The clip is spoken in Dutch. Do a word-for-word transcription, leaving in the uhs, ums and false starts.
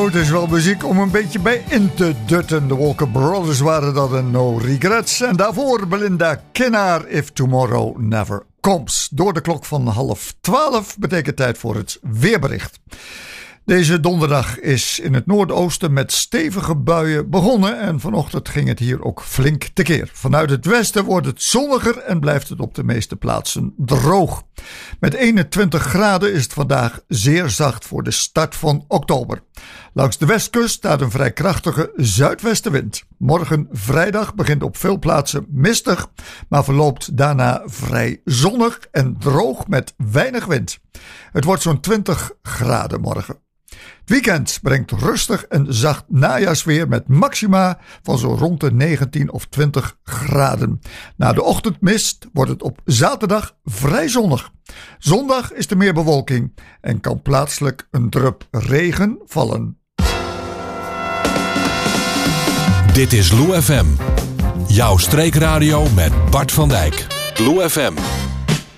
het is wel muziek om een beetje bij in te dutten. De Walker Brothers waren dat en No Regrets. En daarvoor Belinda Kinnaar, If Tomorrow Never Comes. Door de klok van half twaalf betekent tijd voor het weerbericht. Deze donderdag is in het noordoosten met stevige buien begonnen en vanochtend ging het hier ook flink tekeer. Vanuit het westen wordt het zonniger en blijft het op de meeste plaatsen droog. Met eenentwintig graden is het vandaag zeer zacht voor de start van oktober. Langs de westkust staat een vrij krachtige zuidwestenwind. Morgen vrijdag begint op veel plaatsen mistig, maar verloopt daarna vrij zonnig en droog met weinig wind. Het wordt zo'n twintig graden morgen. Het weekend brengt rustig en zacht najaarsweer met maxima van zo rond de negentien of twintig graden. Na de ochtendmist wordt het op zaterdag vrij zonnig. Zondag is er meer bewolking en kan plaatselijk een drup regen vallen. Dit is Lou F M. Jouw streekradio met Bart van Dijk. Lou F M.